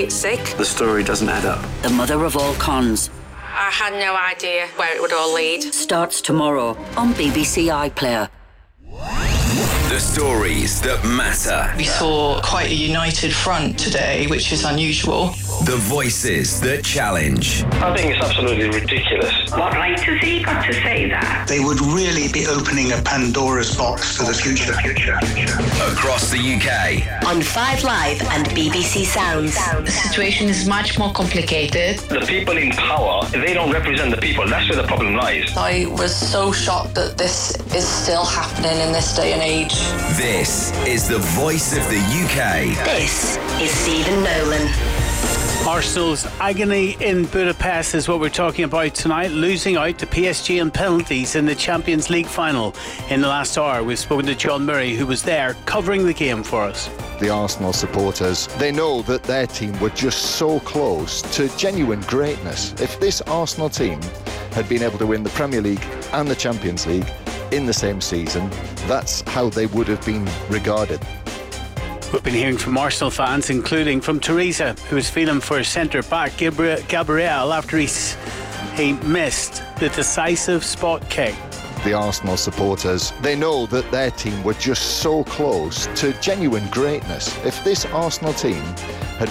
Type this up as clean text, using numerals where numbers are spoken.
really sick. The story doesn't add up. The mother of all cons. I had no idea where it would all lead. Starts tomorrow on BBC iPlayer. The stories that matter. We saw quite a united front today, which is unusual. The voices that challenge. I think it's absolutely ridiculous. What right has he got to say that? They would really be opening a Pandora's box for the future. Across the UK. On 5 Live and BBC Sounds. The situation is much more complicated. The people in power, they don't represent the people. That's where the problem lies. I was so shocked that this is still happening in this day and age. This is the voice of the UK. This is Stephen Nolan. Arsenal's agony in Budapest is what we're talking about tonight, losing out to PSG in penalties in the Champions League final in the last hour. We've spoken to John Murray, who was there covering the game for us. The Arsenal supporters, they know that their team were just so close to genuine greatness. If this Arsenal team had been able to win the Premier League and the Champions League in the same season, that's how they would have been regarded. We've been hearing from Arsenal fans, including from Teresa, who was feeling for centre-back Gabriel after he missed the decisive spot kick. The Arsenal supporters, they know that their team were just so close to genuine greatness. If this Arsenal team had